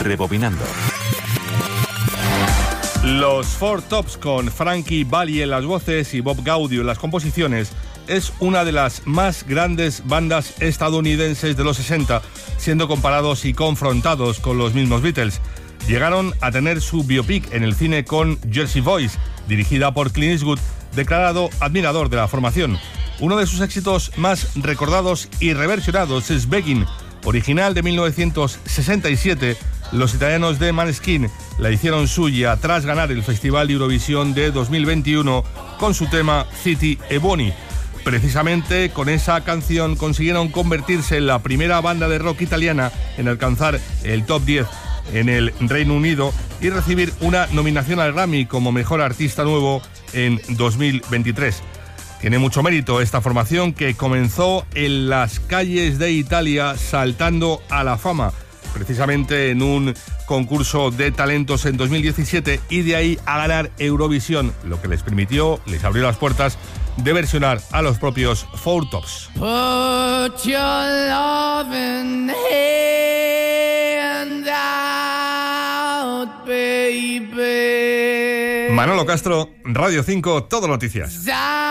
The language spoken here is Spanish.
Rebobinando. Los Four Tops, con Frankie Valli en las voces y Bob Gaudio en las composiciones, es una de las más grandes bandas estadounidenses de los 60, siendo comparados y confrontados con los mismos Beatles. Llegaron a tener su biopic en el cine con Jersey Boys, dirigida por Clint Eastwood, declarado admirador de la formación. Uno de sus éxitos más recordados y reversionados es Begging, original de 1967. Los italianos de Maneskin la hicieron suya tras ganar el Festival de Eurovisión de 2021 con su tema City e Buoni. Precisamente con esa canción consiguieron convertirse en la primera banda de rock italiana en alcanzar el top 10 en el Reino Unido y recibir una nominación al Grammy como Mejor Artista Nuevo en 2023. Tiene mucho mérito esta formación, que comenzó en las calles de Italia saltando a la fama, precisamente en un concurso de talentos en 2017, y de ahí a ganar Eurovisión, lo que les abrió las puertas de versionar a los propios Four Tops. Put your loving hand out, baby. Manolo Castro, Radio 5, Todo Noticias.